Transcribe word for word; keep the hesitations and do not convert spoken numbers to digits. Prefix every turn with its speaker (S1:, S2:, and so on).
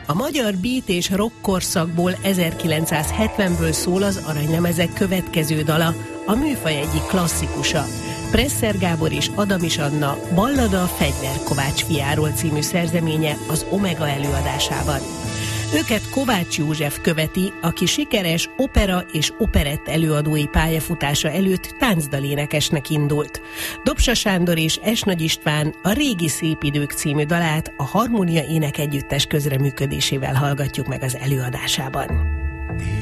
S1: A magyar beat és rock korszakból ezerkilencszázhetvenből szól az Aranylemezek következő dala, a műfaj egyik klasszikusa. Presser Gábor és Adamis Anna Ballada Fegyver Kovács fiáról című szerzeménye az Omega előadásában. Őket Kovács József követi, aki sikeres opera és operett előadói pályafutása előtt táncdalénekesnek indult. Dobsa Sándor és Es Nagy István a Régi szép idők című dalát a Harmónia Énekegyüttes közreműködésével hallgatjuk meg az előadásában.